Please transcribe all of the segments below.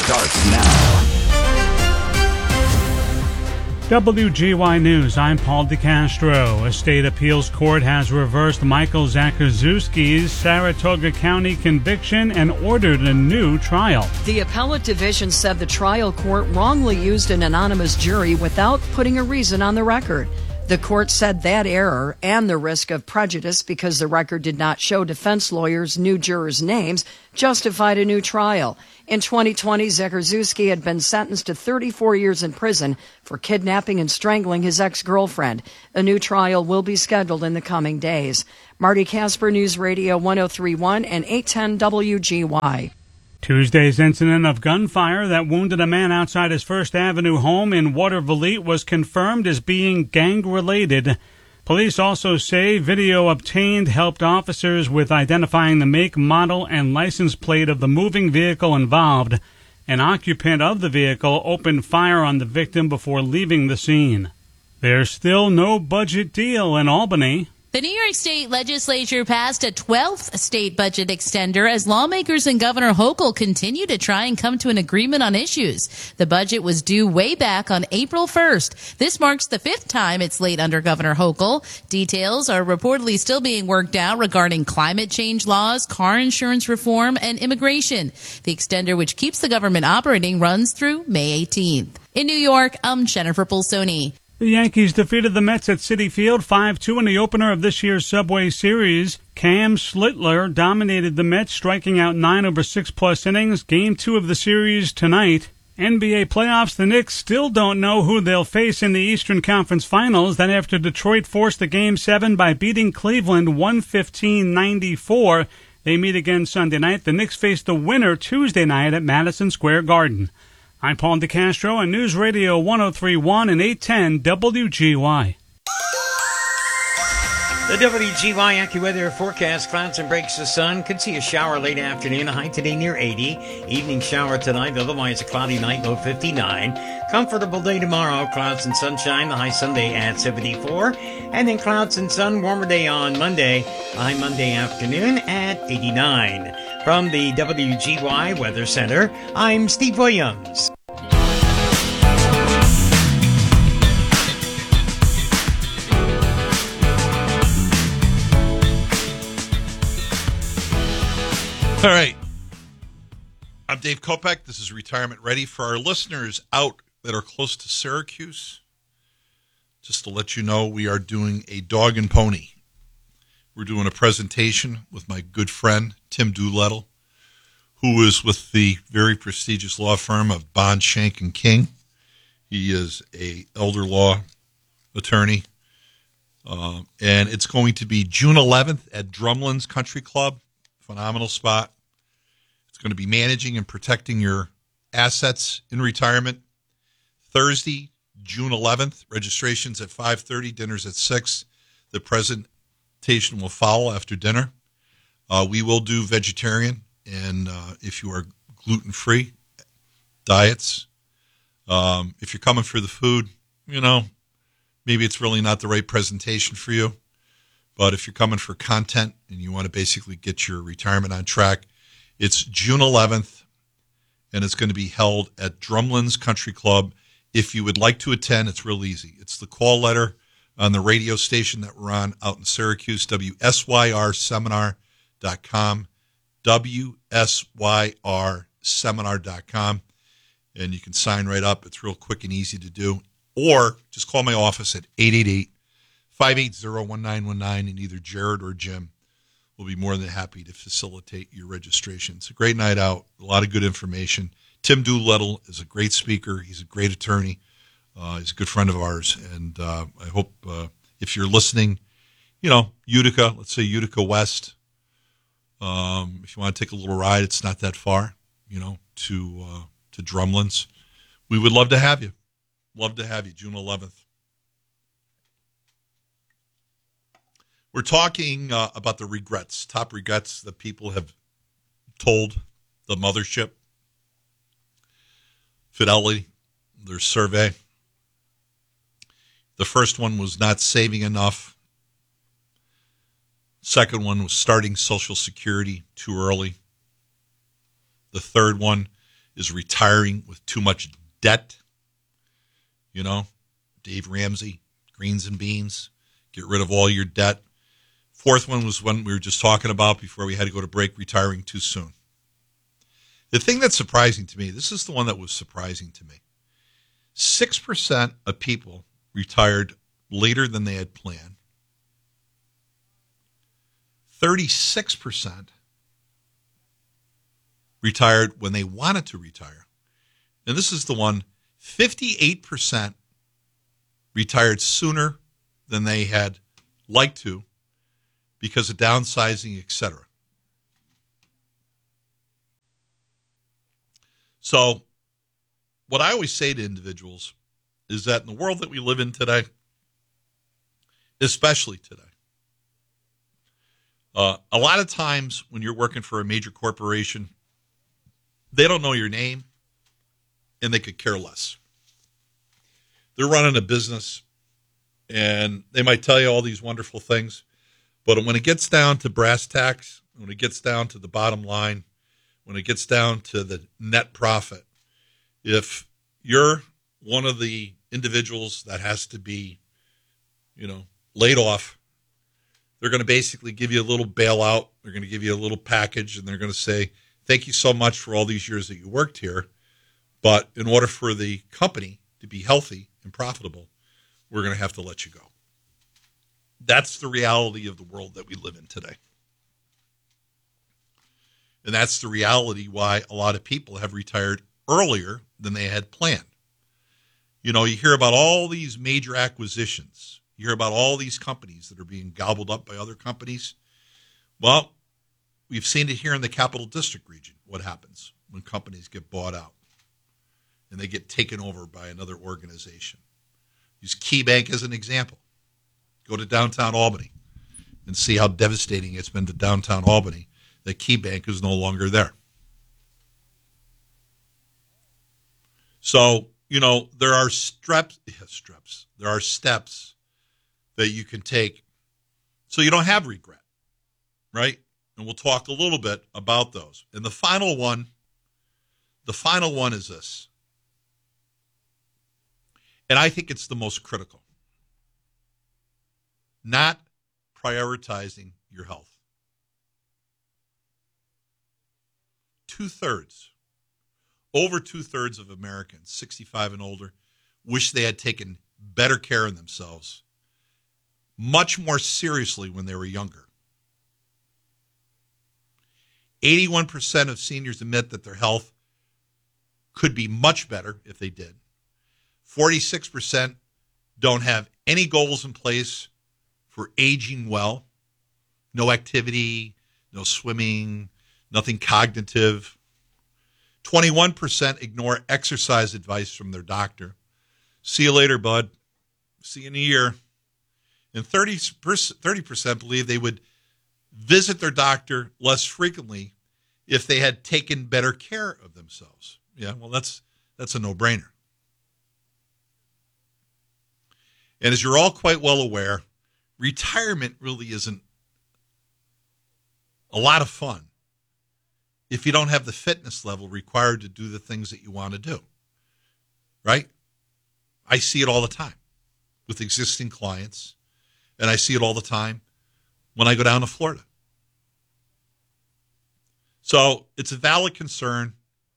starts now. WGY News, I'm Paul DeCastro. A state appeals court has reversed Michael Zakarzewski's Saratoga County conviction and ordered a new trial. The appellate division said the trial court wrongly used an anonymous jury without putting a reason on the record. The court said that error and the risk of prejudice because the record did not show defense lawyers' new jurors' names justified a new trial. In 2020, Zakarzewski had been sentenced to 34 years in prison for kidnapping and strangling his ex-girlfriend. A new trial will be scheduled in the coming days. Marty Casper, News Radio 103.1 and 810 WGY. Tuesday's incident of gunfire that wounded a man outside his First Avenue home in Watervliet was confirmed as being gang-related. Police also say video obtained helped officers with identifying the make, model, and license plate of the moving vehicle involved. An occupant of the vehicle opened fire on the victim before leaving the scene. There's still no budget deal in Albany. The New York State Legislature passed a 12th state budget extender as lawmakers and Governor Hochul continue to try and come to an agreement on issues. The budget was due way back on April 1st. This marks the 5th time it's late under Governor Hochul. Details are reportedly still being worked out regarding climate change laws, car insurance reform, and immigration. The extender, which keeps the government operating, runs through May 18th. In New York, I'm Jennifer Pulsoni. The Yankees defeated the Mets at Citi Field 5-2 in the opener of this year's Subway Series. Cam Slittler dominated the Mets, striking out 9 over 6+ innings. Game 2 of the series tonight. NBA playoffs, the Knicks still don't know who they'll face in the Eastern Conference Finals. Then after Detroit forced the Game 7 by beating Cleveland 115-94, they meet again Sunday night. The Knicks face the winner Tuesday night at Madison Square Garden. I'm Paul DeCastro on News Radio 103.1 and 810 WGY. The WGY AccuWeather forecast: clouds and breaks of sun. Could see a shower late afternoon. High today near 80. Evening shower tonight. Otherwise a cloudy night. Low 59. Comfortable day tomorrow. Clouds and sunshine. The high Sunday at 74. And then clouds and sun. Warmer day on Monday. High Monday afternoon at 89. From the WGY Weather Center, I'm Steve Williams. All right. I'm Dave Kopech. This is Retirement Ready. For our listeners out that are close to Syracuse, just to let you know, we are doing a dog and pony. We're doing a presentation with my good friend, Tim Doolittle, who is with the very prestigious law firm of Bond, Shank, and King. He is a elder law attorney. And it's going to be June 11th at Drumlins Country Club. Phenomenal spot. It's going to be managing and protecting your assets in retirement. Thursday, June 11th. Registration's at 5:30. Dinner's at 6. The presentation will follow after dinner. We will do vegetarian and if you are gluten-free diets. If you're coming for the food, maybe it's really not the right presentation for you. But if you're coming for content and you want to basically get your retirement on track, it's June 11th, and it's going to be held at Drumlins Country Club. If you would like to attend, it's real easy. It's the call letter on the radio station that we're on out in Syracuse, WSYRseminar.com, WSYRseminar.com, and you can sign right up. It's real quick and easy to do. Or just call my office at 888-580-1919, and either Jared or Jim will be more than happy to facilitate your registration. It's a great night out, a lot of good information. Tim Doolittle is a great speaker. He's a great attorney. He's a good friend of ours, and I hope if you're listening, Utica, let's say Utica West, if you want to take a little ride, it's not that far, to Drumlins. We would love to have you. Love to have you, June 11th. We're talking about the regrets, top regrets that people have told the mothership. Fidelity, their survey. The first one was not saving enough. Second one was starting Social Security too early. The third one is retiring with too much debt. You know, Dave Ramsey, Greens and Beans, get rid of all your debt. Fourth one was one we were just talking about before we had to go to break, retiring too soon. The thing that's surprising to me, this is the one that was surprising to me. 6% of people retired later than they had planned. 36% retired when they wanted to retire. And this is the one, 58% retired sooner than they had liked to because of downsizing, etc. So what I always say to individuals is that in the world that we live in today, especially today, a lot of times when you're working for a major corporation, they don't know your name and they could care less. They're running a business and they might tell you all these wonderful things, but when it gets down to brass tacks, when it gets down to the bottom line, when it gets down to the net profit, if you're one of the individuals that has to be, laid off, they're going to basically give you a little bailout. They're going to give you a little package, and they're going to say, thank you so much for all these years that you worked here. But in order for the company to be healthy and profitable, we're going to have to let you go. That's the reality of the world that we live in today. And that's the reality why a lot of people have retired earlier than they had planned. You hear about all these major acquisitions. You hear about all these companies that are being gobbled up by other companies. Well, we've seen it here in the Capital District region, what happens when companies get bought out and they get taken over by another organization. Use KeyBank as an example. Go to downtown Albany and see how devastating it's been to downtown Albany that KeyBank is no longer there. So, there are steps that you can take so you don't have regret, right? And we'll talk a little bit about those. And the final one is this. And I think it's the most critical. Not prioritizing your health. 2/3 of Americans, 65 and older, wish they had taken better care of themselves much more seriously when they were younger. 81% of seniors admit that their health could be much better if they did. 46% don't have any goals in place for aging well. No activity, no swimming, nothing cognitive. 21% ignore exercise advice from their doctor. See you later, bud. See you in a year. And 30% believe they would visit their doctor less frequently if they had taken better care of themselves. Yeah, well, that's a no-brainer. And as you're all quite well aware, retirement really isn't a lot of fun if you don't have the fitness level required to do the things that you want to do, right? I see it all the time with existing clients, and I see it all the time when I go down to Florida. So it's a valid concern.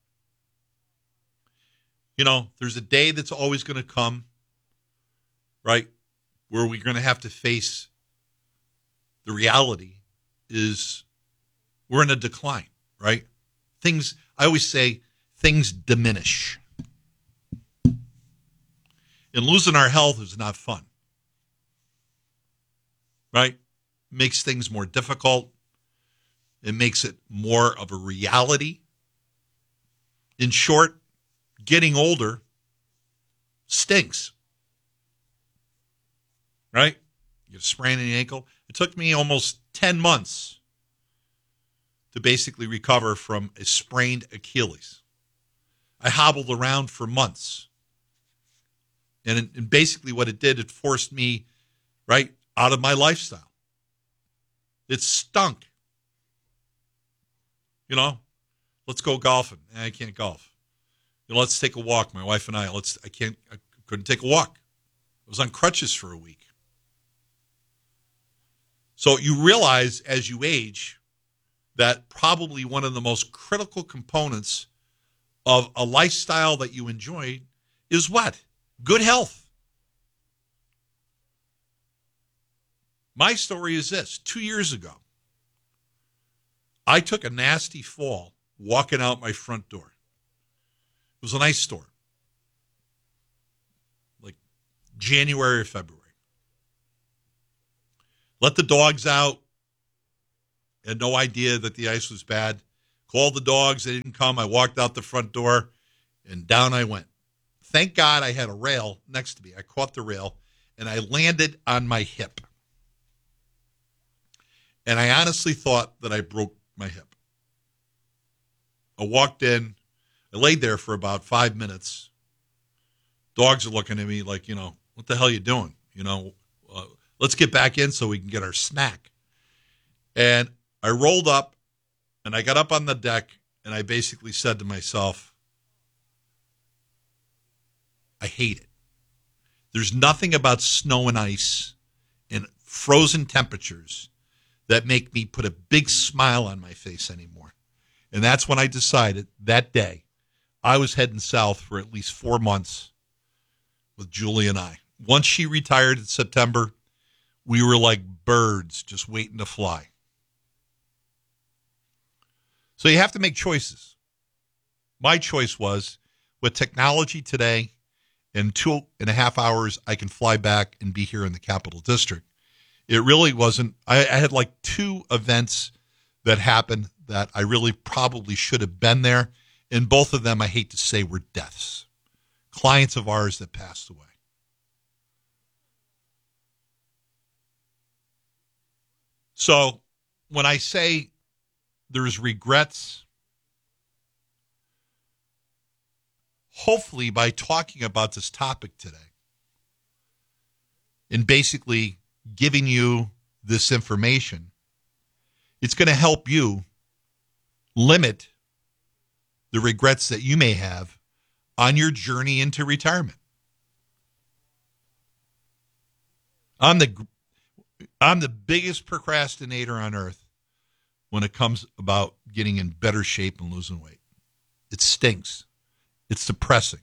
There's a day that's always going to come, right, where we're going to have to face the reality is we're in a decline, right? I always say things diminish. And losing our health is not fun, right? Makes things more difficult. It makes it more of a reality. In short, getting older stinks, right? You get a sprain in the ankle. It took me almost 10 months to basically recover from a sprained Achilles. I hobbled around for months. And basically what it did, it forced me, right, out of my lifestyle. It stunk. Let's go golfing. I can't golf. let's take a walk. My wife and I couldn't take a walk. I was on crutches for a week. So you realize as you age that probably one of the most critical components of a lifestyle that you enjoy is what? Good health. My story is this. 2 years ago, I took a nasty fall walking out my front door. It was a nice store. Like January or February. Let the dogs out. Had no idea that the ice was bad. Called the dogs. They didn't come. I walked out the front door, and down I went. Thank God I had a rail next to me. I caught the rail, and I landed on my hip. And I honestly thought that I broke my hip. I walked in. I laid there for about 5 minutes. Dogs are looking at me like, what the hell are you doing? Let's get back in so we can get our snack. And I rolled up, and I got up on the deck, and I basically said to myself, I hate it. There's nothing about snow and ice and frozen temperatures that make me put a big smile on my face anymore. And that's when I decided that day I was heading south for at least 4 months with Julie and I. Once she retired in September, we were like birds just waiting to fly. So you have to make choices. My choice was, with technology today, in 2.5 hours, I can fly back and be here in the Capital District. It really wasn't. I had like 2 events that happened that I really probably should have been there. And both of them, I hate to say, were deaths. Clients of ours that passed away. So when I say there's regrets, hopefully by talking about this topic today and basically giving you this information, it's going to help you limit the regrets that you may have on your journey into retirement. I'm the biggest procrastinator on earth when it comes about getting in better shape and losing weight. It stinks. It's depressing.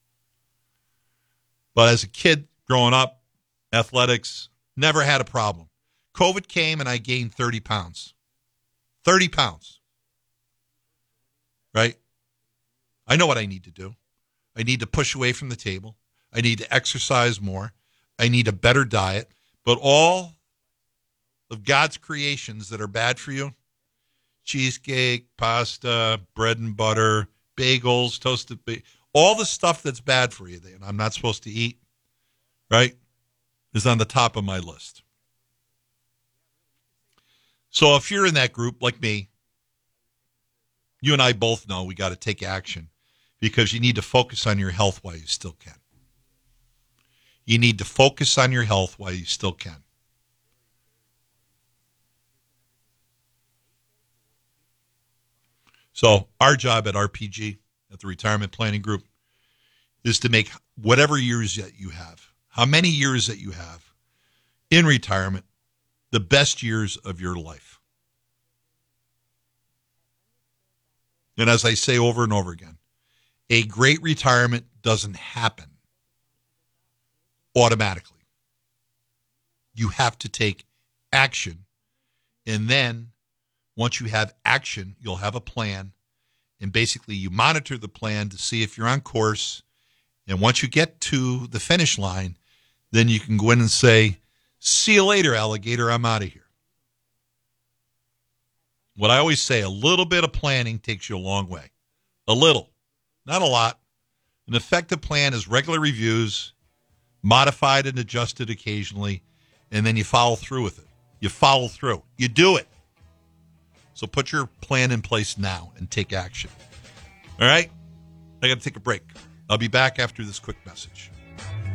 But as a kid growing up, athletics, never had a problem. COVID came and I gained 30 pounds. 30 pounds. Right? I know what I need to do. I need to push away from the table. I need to exercise more. I need a better diet. But all of God's creations that are bad for you, cheesecake, pasta, bread and butter, bagels, toasted bagels, all the stuff that's bad for you that I'm not supposed to eat, right, is on the top of my list. So if you're in that group like me, you and I both know we got to take action because you need to focus on your health while you still can. You need to focus on your health while you still can. So our job at RPG, at the Retirement Planning Group, is to make whatever years that you have, how many years that you have in retirement, the best years of your life. And as I say over and over again, a great retirement doesn't happen automatically. You have to take action, and then once you have action, you'll have a plan, and basically you monitor the plan to see if you're on course, and once you get to the finish line, then you can go in and say, see you later, alligator, I'm out of here. What I always say, a little bit of planning takes you a long way. A little, not a lot. An effective plan is regular reviews, modified and adjusted occasionally, and then you follow through with it. You follow through. You do it. So put your plan in place now and take action. All right? I got to take a break. I'll be back after this quick message.